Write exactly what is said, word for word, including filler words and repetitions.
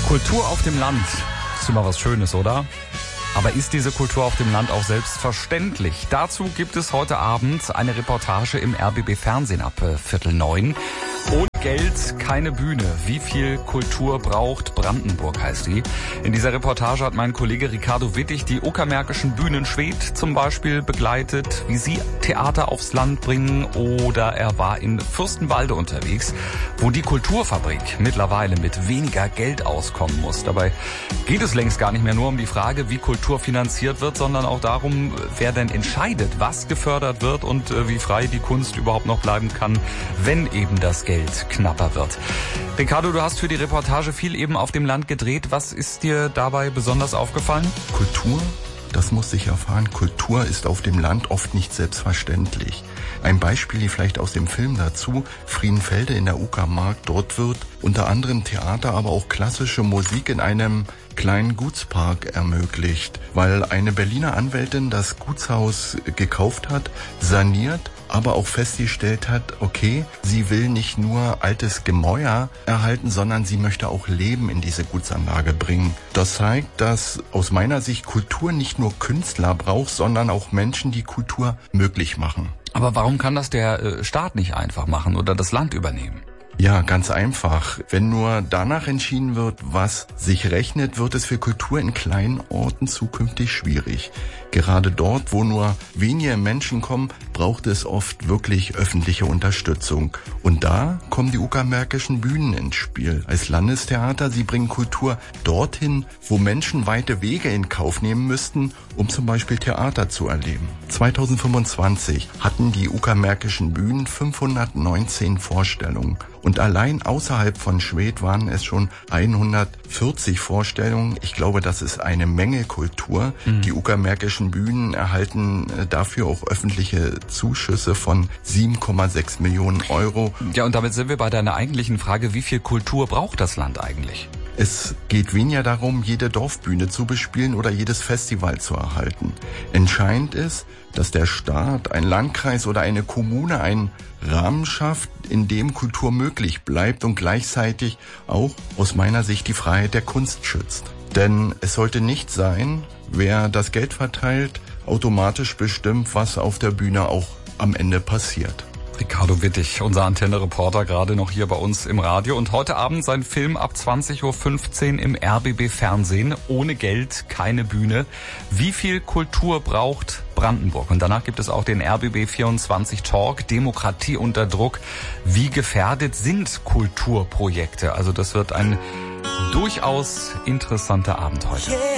Kultur auf dem Land. Ist immer was Schönes, oder? Aber ist diese Kultur auf dem Land auch selbstverständlich? Dazu gibt es heute Abend eine Reportage im R B B Fernsehen ab Viertel neun. Ohne Geld keine Bühne. Wie viel Kultur braucht Brandenburg, heißt die. In dieser Reportage hat mein Kollege Ricardo Wittig die Uckermärkischen Bühnen Schwedt zum Beispiel begleitet, wie sie Theater aufs Land bringen, oder er war in Fürstenwalde unterwegs, wo die Kulturfabrik mittlerweile mit weniger Geld auskommen muss. Dabei geht es längst gar nicht mehr nur um die Frage, wie Kultur finanziert wird, sondern auch darum, wer denn entscheidet, was gefördert wird und wie frei die Kunst überhaupt noch bleiben kann, wenn eben das Geld knapper wird. Ricardo, du hast für die Reportage viel eben auf dem Land gedreht. Was ist dir dabei besonders aufgefallen? Kultur, das muss ich erfahren. Kultur ist auf dem Land oft nicht selbstverständlich. Ein Beispiel vielleicht aus dem Film dazu: Friedenfelde in der Uckermark. Dort wird unter anderem Theater, aber auch klassische Musik in einem kleinen Gutspark ermöglicht, weil eine Berliner Anwältin das Gutshaus gekauft hat, saniert, aber auch festgestellt hat, okay, sie will nicht nur altes Gemäuer erhalten, sondern sie möchte auch Leben in diese Gutsanlage bringen. Das zeigt, dass aus meiner Sicht Kultur nicht nur Künstler braucht, sondern auch Menschen, die Kultur möglich machen. Aber warum kann das der Staat nicht einfach machen oder das Land übernehmen? Ja, ganz einfach. Wenn nur danach entschieden wird, was sich rechnet, wird es für Kultur in kleinen Orten zukünftig schwierig. Gerade dort, wo nur wenige Menschen kommen, braucht es oft wirklich öffentliche Unterstützung. Und da kommen die Uckermärkischen Bühnen ins Spiel. Als Landestheater, sie bringen Kultur dorthin, wo Menschen weite Wege in Kauf nehmen müssten, um zum Beispiel Theater zu erleben. zweitausendfünfundzwanzig hatten die Uckermärkischen Bühnen fünfhundertneunzehn Vorstellungen. Und allein außerhalb von Schwedt waren es schon hundertvierzig Vorstellungen. Ich glaube, das ist eine Menge Kultur. Mhm. Die Uckermärkischen Bühnen erhalten dafür auch öffentliche Zuschüsse von sieben Komma sechs Millionen Euro. Ja, und damit sind wir bei deiner eigentlichen Frage, wie viel Kultur braucht das Land eigentlich? Es geht weniger darum, jede Dorfbühne zu bespielen oder jedes Festival zu erhalten. Entscheidend ist, dass der Staat, ein Landkreis oder eine Kommune einen Rahmen schafft, in dem Kultur möglich bleibt und gleichzeitig auch aus meiner Sicht die Freiheit der Kunst schützt. Denn es sollte nicht sein, wer das Geld verteilt, automatisch bestimmt, was auf der Bühne auch am Ende passiert. Ricardo Wittig, unser Antenne-Reporter, gerade noch hier bei uns im Radio. Und heute Abend sein Film ab zwanzig Uhr fünfzehn im R B B Fernsehen. Ohne Geld keine Bühne. Wie viel Kultur braucht Brandenburg? Und danach gibt es auch den R B B vierundzwanzig Talk, Demokratie unter Druck. Wie gefährdet sind Kulturprojekte? Also das wird ein durchaus interessanter Abend heute.